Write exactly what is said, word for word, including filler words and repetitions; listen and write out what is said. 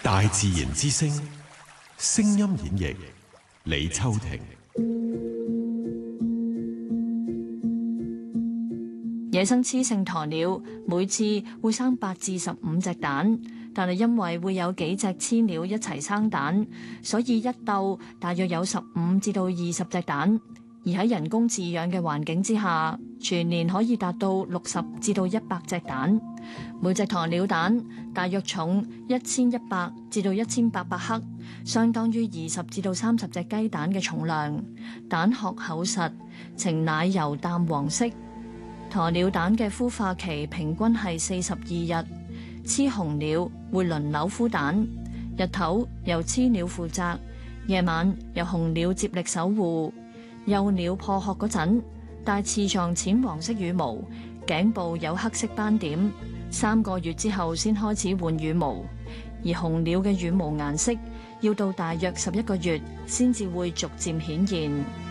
大自然之聲，聲音演繹李秋婷。 野生雌性鴕鳥每次會生八至十五隻蛋，但係因為會有幾隻雌鳥一齊生蛋，所以一竇大約有十五至到二十隻蛋。而喺人工飼養嘅環境之下，全年可以達到六十至到一百隻蛋。每隻鴕鳥蛋大約重一千一百至到一千八百克，相當於二十至到三十隻雞蛋嘅重量。蛋殼厚實，呈奶油淡黃色。鴕鳥蛋嘅孵化期平均係四十二日。雌雄鳥會輪流孵蛋，日頭由雌鳥負責，夜晚由雄鳥接力守護。幼鳥破殼嗰陣，帶刺狀淺黃色羽毛，頸部有黑色斑點。三個月之後先開始換羽毛，而雄鳥嘅羽毛顏色要到大約十一個月先至會逐漸顯現。